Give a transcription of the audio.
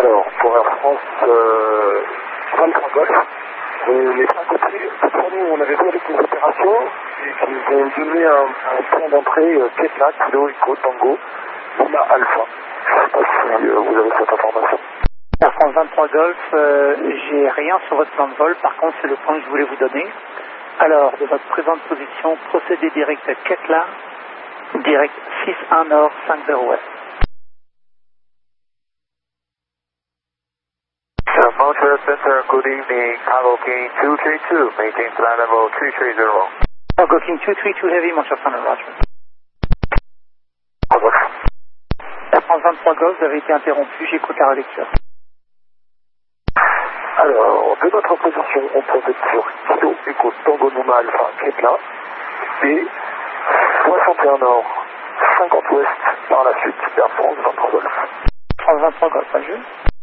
Alors, pour Air France 23 Golf, on n'est pas compris. Pour nous, on avait vu avec les opérations et qui nous ont donné un point d'entrée Ketla, Kilo, Echo, Tango, Lima Alpha. Je ne sais pas si vous avez cette information. Air France 23 Golf, j'ai rien sur votre plan de vol, par contre c'est le point que je voulais vous donner. Alors, de votre présente position, procédez direct à Ketla, direct 61 Nord, 50 Ouest. Montreal Center, good evening, Cargo King 232, maintain flight level 330. Cargo King 232 Heavy, Montreal Center, Roger. Air France 23 Golf, vous avez été interrompu, j'écoute la relecture. Alors, de notre position, on procède sur Kilo, Echo, Tango, Lima Alpha, Ketla, et 61 Nord, 50 Ouest, par la suite, Air France 23 Golf. Air France 23 Golf, pas juste.